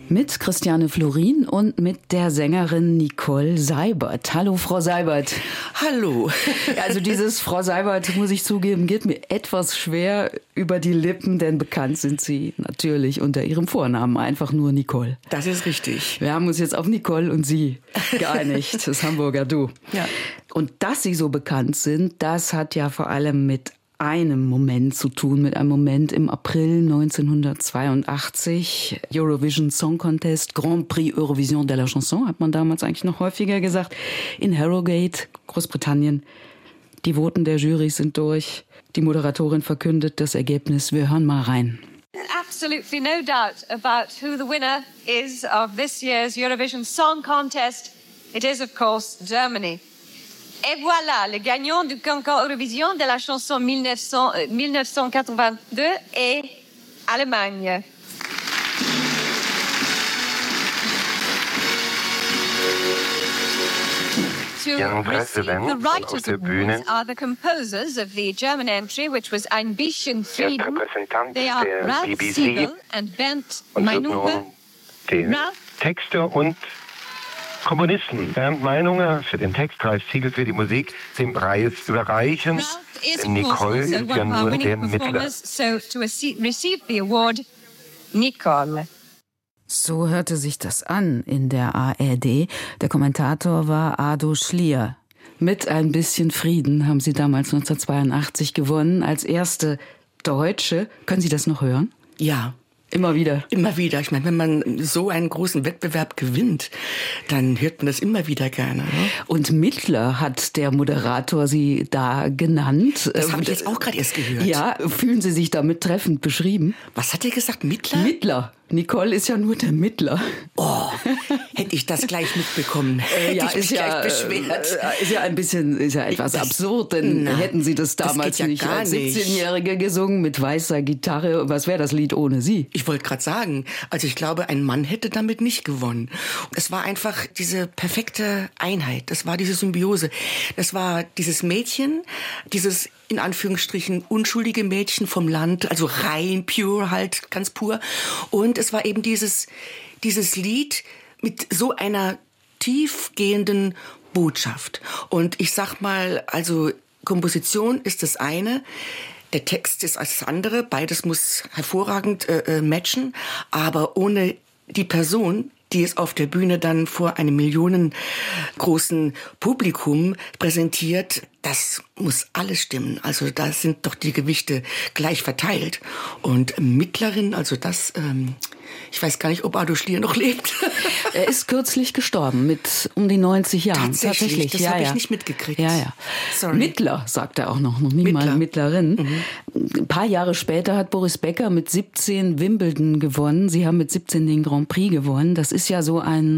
Mit Christiane Florin und mit der Sängerin Nicole Seibert. Hallo, Frau Seibert. Hallo. Also dieses Frau Seibert, muss ich zugeben, geht mir etwas schwer über die Lippen, denn bekannt sind Sie natürlich unter Ihrem Vornamen, einfach nur Nicole. Das ist richtig. Wir haben uns jetzt auf Nicole und Sie geeinigt, das Hamburger Du. Ja. Und dass Sie so bekannt sind, das hat ja vor allem mit einem Moment zu tun, mit einem Moment im April 1982. Eurovision Song Contest, Grand Prix Eurovision de la Chanson, hat man damals eigentlich noch häufiger gesagt, in Harrogate, Großbritannien. Die Voten der Jury sind durch. Die Moderatorin verkündet das Ergebnis. Wir hören mal rein. Absolutely no doubt about who the winner is of this year's Eurovision Song Contest. It is, of course, Germany. Et voilà, le gagnant du concours Eurovision de la chanson 1982 est Allemagne. Young President The Writers' auf der Bühne. Awards are the composers of the German entry, which was Ambition Frieden. Repräsentant They are der Ralph BBC Siegel and Bernd und wird Meinunger. nun den Ralph? Texter und Komponisten Bernd Meinunger für den Text, Ralph Siegel für die Musik, den Preis überreichen. Ralph is, Denn of course, Nicole also ist one ja of our nur winning der Mittler. performers. So to receive the award, Nicole. So hörte sich das an in der ARD. Der Kommentator war Ado Schlier. Mit ein bisschen Frieden haben Sie damals 1982 gewonnen, als erste Deutsche. Können Sie das noch hören? Ja. Immer wieder. Immer wieder. Ich meine, wenn man so einen großen Wettbewerb gewinnt, dann hört man das immer wieder gerne. Ne? Und Mittler hat der Moderator Sie da genannt. Das habe ich jetzt auch gerade erst gehört. Ja, fühlen Sie sich damit treffend beschrieben? Was hat er gesagt? Mittler? Mittler. Nicole ist ja nur der Mittler. Oh, hätte ich das gleich mitbekommen. Hätte ich mich gleich beschwert. Ist ja ein bisschen, ist ja etwas absurd, denn hätten Sie das damals geht ja nicht gar als nicht. 17-Jährige gesungen mit weißer Gitarre? Was wäre das Lied ohne Sie? Ich wollte gerade sagen, also ich glaube, ein Mann hätte damit nicht gewonnen. Es war einfach diese perfekte Einheit. Das war diese Symbiose. Das war dieses Mädchen, dieses in Anführungsstrichen unschuldige Mädchen vom Land, also rein, pure halt, ganz pur. Und es war eben dieses Lied mit so einer tiefgehenden Botschaft. Und ich sag mal, also Komposition ist das eine, der Text ist das andere, beides muss hervorragend matchen, aber ohne die Person, die es auf der Bühne dann vor einem millionengroßen Publikum präsentiert, das muss alles stimmen. Also da sind doch die Gewichte gleich verteilt. Und Mittlerin, also das, ich weiß gar nicht, ob Ado Schlier noch lebt. Er ist kürzlich gestorben, mit um die 90 Jahren. Tatsächlich, das habe ich nicht mitgekriegt. Ja. Sorry. Mittler, sagt er auch noch nie mal Mittlerin. Ein paar Jahre später hat Boris Becker mit 17 Wimbledon gewonnen. Sie haben mit 17 den Grand Prix gewonnen. Das ist ja so ein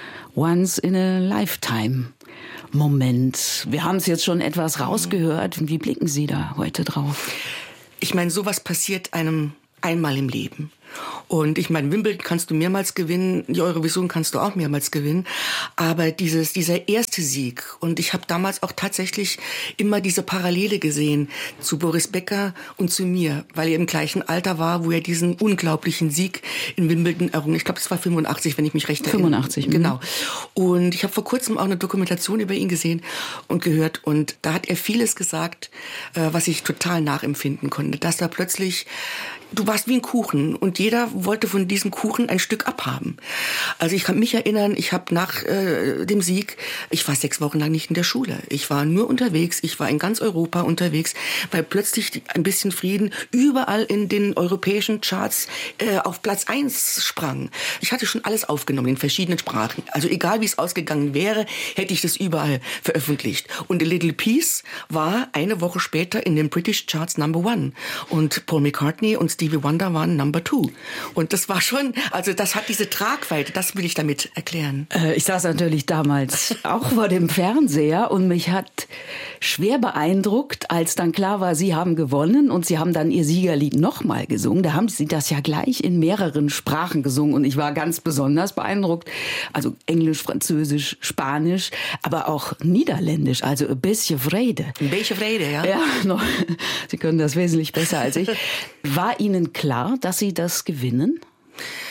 Once-in-a-Lifetime-Moment. Wir haben es jetzt schon etwas rausgehört. Wie blicken Sie da heute drauf? Ich meine, sowas passiert einem einmal im Leben. Und ich meine, Wimbledon kannst du mehrmals gewinnen, die Eurovision kannst du auch mehrmals gewinnen, aber dieser erste Sieg, und ich habe damals auch tatsächlich immer diese Parallele gesehen zu Boris Becker und zu mir, weil er im gleichen Alter war, wo er diesen unglaublichen Sieg in Wimbledon errungen. Ich glaube, das war 85, wenn ich mich recht erinnere. 85. Genau. Und ich habe vor kurzem auch eine Dokumentation über ihn gesehen und gehört, und da hat er vieles gesagt, was ich total nachempfinden konnte, dass er plötzlich, du warst wie ein Kuchen und jeder wollte von diesem Kuchen ein Stück abhaben. Also ich kann mich erinnern, ich habe nach dem Sieg, ich war 6 Wochen lang nicht in der Schule. Ich war nur unterwegs, ich war in ganz Europa unterwegs, weil plötzlich ein bisschen Frieden überall in den europäischen Charts auf Platz 1 sprang. Ich hatte schon alles aufgenommen in verschiedenen Sprachen. Also egal wie es ausgegangen wäre, hätte ich das überall veröffentlicht. Und A Little Piece war eine Woche später in den British Charts Number 1. Und Paul McCartney und Stevie Wonder waren Number 2. Und das war schon, also das hat diese Tragweite, das will ich damit erklären. Ich saß natürlich damals auch vor dem Fernseher und mich hat schwer beeindruckt, als dann klar war, Sie haben gewonnen und Sie haben dann Ihr Siegerlied nochmal gesungen. Da haben Sie das ja gleich in mehreren Sprachen gesungen und ich war ganz besonders beeindruckt. Also Englisch, Französisch, Spanisch, aber auch Niederländisch, also ein bisschen Freude. Ein bisschen Freude, ja. Ja, noch. Sie können das wesentlich besser als ich. War Ihnen klar, dass Sie das gewinnen?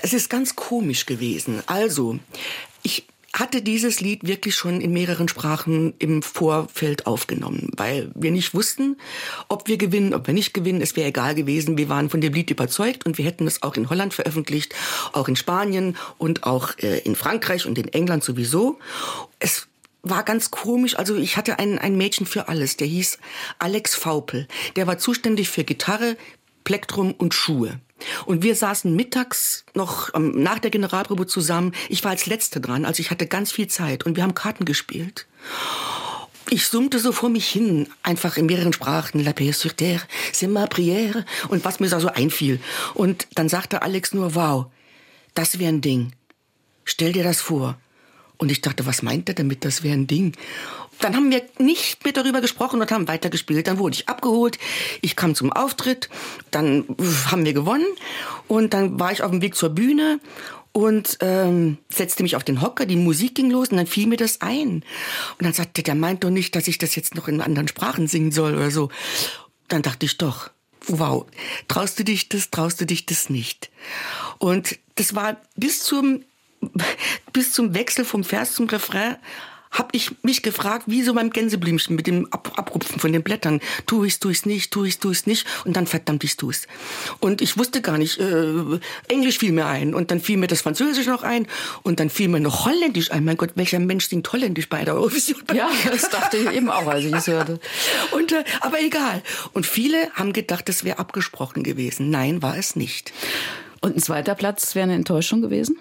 Es ist ganz komisch gewesen. Also, ich hatte dieses Lied wirklich schon in mehreren Sprachen im Vorfeld aufgenommen, weil wir nicht wussten, ob wir gewinnen, ob wir nicht gewinnen. Es wäre egal gewesen. Wir waren von dem Lied überzeugt und wir hätten es auch in Holland veröffentlicht, auch in Spanien und auch in Frankreich und in England sowieso. Es war ganz komisch. Also ich hatte ein Mädchen für alles. Der hieß Alex Vaupel. Der war zuständig für Gitarre, Plektrum und Schuhe. Und wir saßen mittags noch nach der Generalprobe zusammen. Ich war als Letzte dran, also ich hatte ganz viel Zeit. Und wir haben Karten gespielt. Ich summte so vor mich hin, einfach in mehreren Sprachen. La paix sur terre, c'est ma prière. Und was mir da so einfiel. Und dann sagte Alex nur, wow, das wäre ein Ding. Stell dir das vor. Und ich dachte, was meint er damit, das wäre ein Ding? Dann haben wir nicht mehr darüber gesprochen und haben weitergespielt. Dann wurde ich abgeholt, ich kam zum Auftritt, dann haben wir gewonnen und dann war ich auf dem Weg zur Bühne und setzte mich auf den Hocker, die Musik ging los und dann fiel mir das ein. Und dann sagte der meint doch nicht, dass ich das jetzt noch in anderen Sprachen singen soll oder so. Dann dachte ich doch, wow, traust du dich das nicht? Und das war bis zum Wechsel vom Vers zum Refrain habe ich mich gefragt, wie so beim Gänseblümchen mit dem Abrupfen von den Blättern. Tu ich's nicht. Und dann verdammt, ich tu's. Und ich wusste gar nicht, Englisch fiel mir ein. Und dann fiel mir das Französisch noch ein. Und dann fiel mir noch Holländisch ein. Mein Gott, welcher Mensch singt Holländisch bei der Eurovision? Ja, das dachte ich eben auch, als ich es hörte. Und, aber egal. Und viele haben gedacht, das wäre abgesprochen gewesen. Nein, war es nicht. Und ein zweiter Platz wäre eine Enttäuschung gewesen?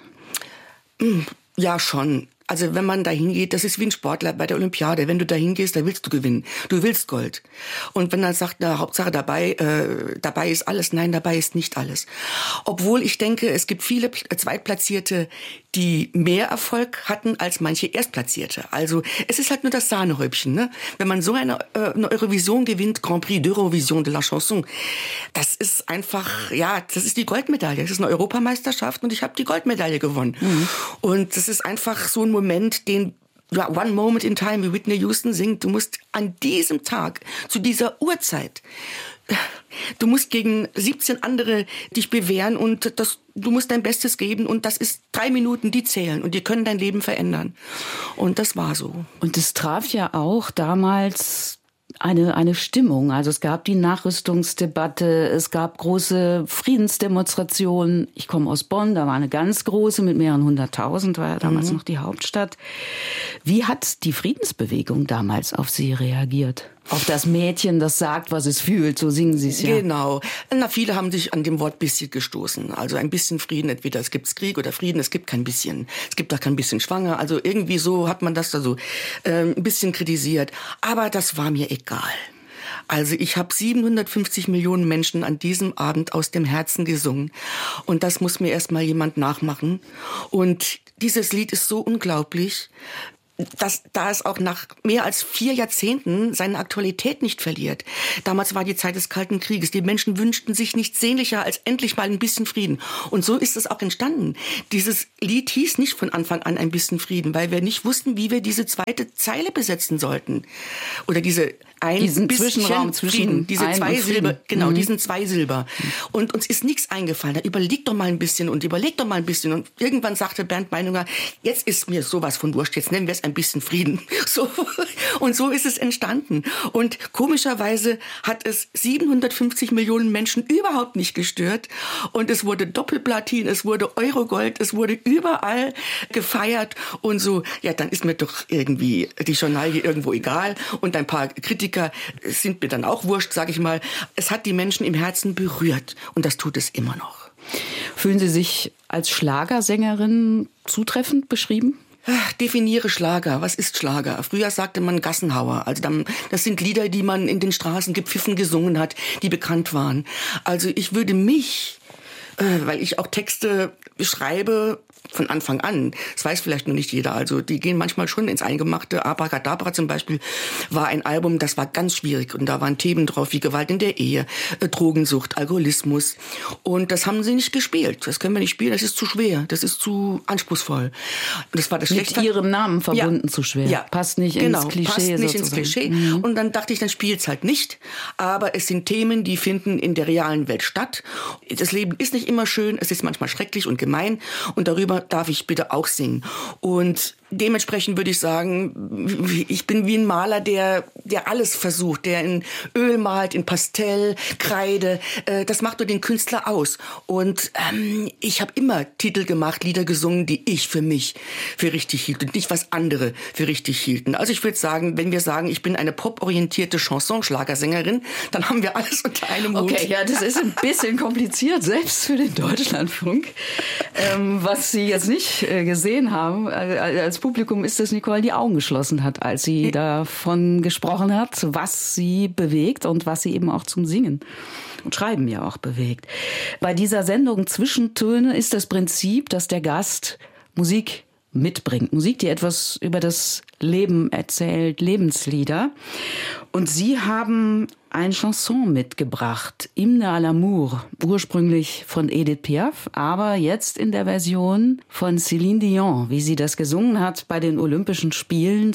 Ja, schon. Also wenn man da hingeht, das ist wie ein Sportler bei der Olympiade. Wenn du da hingehst, da willst du gewinnen. Du willst Gold. Und wenn er sagt, na, Hauptsache dabei ist alles. Nein, dabei ist nicht alles. Obwohl ich denke, es gibt viele Zweitplatzierte, die mehr Erfolg hatten als manche Erstplatzierte. Also es ist halt nur das Sahnehäubchen. Ne? Wenn man so eine Eurovision gewinnt, Grand Prix d'Eurovision de la Chanson, das ist einfach, ja, das ist die Goldmedaille. Das ist eine Europameisterschaft und ich habe die Goldmedaille gewonnen. Mhm. Und das ist einfach so ein Moment, den One Moment in Time, wie Whitney Houston singt. Du musst an diesem Tag, zu dieser Uhrzeit, du musst gegen 17 andere dich bewähren und du musst dein Bestes geben und das ist 3 Minuten, die zählen und die können dein Leben verändern. Und das war so. Und es traf ja auch damals eine Stimmung. Also es gab die Nachrüstungsdebatte, es gab große Friedensdemonstrationen. Ich komme aus Bonn, da war eine ganz große mit mehreren 100.000, war ja damals noch die Hauptstadt. Wie hat die Friedensbewegung damals auf Sie reagiert? Auf das Mädchen, das sagt, was es fühlt, so singen Sie es ja. Genau. Na, viele haben sich an dem Wort bisschen gestoßen. Also ein bisschen Frieden, entweder es gibt Krieg oder Frieden, es gibt kein bisschen. Es gibt auch kein bisschen schwanger. Also irgendwie so hat man das da so ein bisschen kritisiert. Aber das war mir egal. Also ich habe 750 Millionen Menschen an diesem Abend aus dem Herzen gesungen. Und das muss mir erst mal jemand nachmachen. Und dieses Lied ist so unglaublich, da es auch nach mehr als 4 Jahrzehnten seine Aktualität nicht verliert. Damals war die Zeit des Kalten Krieges. Die Menschen wünschten sich nichts sehnlicher als endlich mal ein bisschen Frieden. Und so ist es auch entstanden. Dieses Lied hieß nicht von Anfang an ein bisschen Frieden, weil wir nicht wussten, wie wir diese zweite Zeile besetzen sollten. Oder diesen Zwischenraum zwischen diese 2 Silber, genau, diesen 2 Silber. Und uns ist nichts eingefallen. Da überleg doch mal ein bisschen. Und irgendwann sagte Bernd Meinunger, jetzt ist mir sowas von wurscht, jetzt nennen wir es ein bisschen Frieden. So. Und so ist es entstanden. Und komischerweise hat es 750 Millionen Menschen überhaupt nicht gestört. Und es wurde Doppelplatin, es wurde Eurogold, es wurde überall gefeiert. Und so, ja, dann ist mir doch irgendwie die Journalie irgendwo egal. Und ein paar Kritiker sind mir dann auch wurscht, sage ich mal. Es hat die Menschen im Herzen berührt. Und das tut es immer noch. Fühlen Sie sich als Schlagersängerin zutreffend beschrieben? Definiere Schlager. Was ist Schlager? Früher sagte man Gassenhauer. Also das sind Lieder, die man in den Straßengepfiffen gesungen hat, die bekannt waren. Also ich würde mich, weil ich auch Texte schreibe, von Anfang an. Das weiß vielleicht noch nicht jeder. Also die gehen manchmal schon ins Eingemachte. Abracadabra zum Beispiel war ein Album, das war ganz schwierig. Und da waren Themen drauf wie Gewalt in der Ehe, Drogensucht, Alkoholismus. Und das haben sie nicht gespielt. Das können wir nicht spielen, das ist zu schwer, das ist zu anspruchsvoll. Und das war das Schlechteste. Mit ihrem Namen verbunden zu schwer. Ja. Passt nicht ins Klischee. Passt nicht sozusagen. ins Klischee. Und dann dachte ich, dann spielt's halt nicht. Aber es sind Themen, die finden in der realen Welt statt. Das Leben ist nicht immer schön, es ist manchmal schrecklich und gemein. Und darüber darf ich bitte auch singen. Und dementsprechend würde ich sagen, ich bin wie ein Maler, der alles versucht, der in Öl malt, in Pastell, Kreide. Das macht nur den Künstler aus. Und ich habe immer Titel gemacht, Lieder gesungen, die ich für mich für richtig hielt und nicht was andere für richtig hielten. Also ich würde sagen, wenn wir sagen, ich bin eine poporientierte Chanson-Schlagersängerin, dann haben wir alles unter einem Hut. Okay, ja, das ist ein bisschen kompliziert, selbst für den Deutschlandfunk. Was Sie jetzt nicht gesehen haben, als Publikum, ist, dass Nicole die Augen geschlossen hat, als sie davon gesprochen hat, was sie bewegt und was sie eben auch zum Singen und Schreiben ja auch bewegt. Bei dieser Sendung Zwischentöne ist das Prinzip, dass der Gast Musik mitbringt. Musik, die etwas über das Leben erzählt, Lebenslieder. Und Sie haben ein Chanson mitgebracht, Hymne à l'amour, ursprünglich von Edith Piaf, aber jetzt in der Version von Céline Dion, wie sie das gesungen hat bei den Olympischen Spielen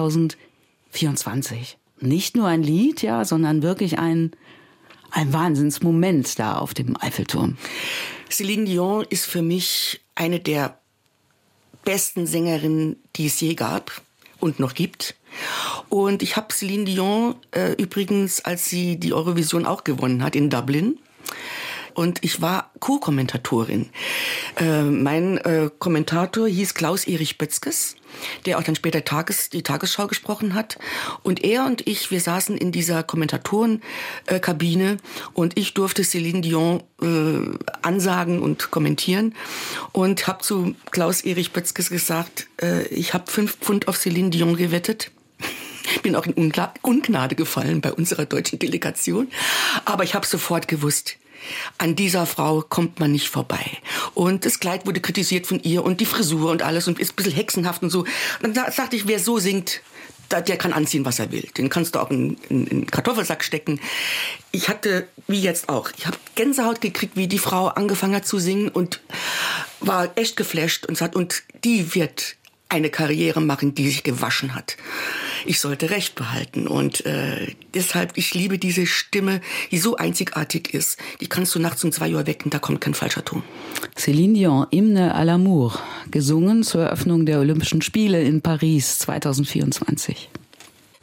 2024. Nicht nur ein Lied, ja, sondern wirklich ein Wahnsinnsmoment da auf dem Eiffelturm. Céline Dion ist für mich eine der besten Sängerinnen, die es je gab und noch gibt. Und ich habe Céline Dion übrigens, als sie die Eurovision auch gewonnen hat, in Dublin. Und ich war Co-Kommentatorin. Mein Kommentator hieß Klaus-Erich Bötzkes, der auch dann später die Tagesschau gesprochen hat. Und er und ich, wir saßen in dieser Kommentatorenkabine und ich durfte Céline Dion ansagen und kommentieren. Und habe zu Klaus-Erich Bötzkes gesagt, ich habe 5 Pfund auf Céline Dion gewettet. Bin auch in Ungnade gefallen bei unserer deutschen Delegation. Aber ich habe sofort gewusst, an dieser Frau kommt man nicht vorbei. Und das Kleid wurde kritisiert von ihr und die Frisur und alles und ist ein bisschen hexenhaft und so. Und dann dachte ich, wer so singt, der kann anziehen, was er will. Den kannst du auch in einen Kartoffelsack stecken. Ich hatte, wie jetzt auch, ich habe Gänsehaut gekriegt, wie die Frau angefangen hat zu singen und war echt geflasht und sagt, und die wird eine Karriere machen, die sich gewaschen hat. Ich sollte Recht behalten und deshalb, ich liebe diese Stimme, die so einzigartig ist. Die kannst du nachts um 2 Uhr wecken, da kommt kein falscher Ton. Céline Dion, Hymne à l'amour, gesungen zur Eröffnung der Olympischen Spiele in Paris 2024.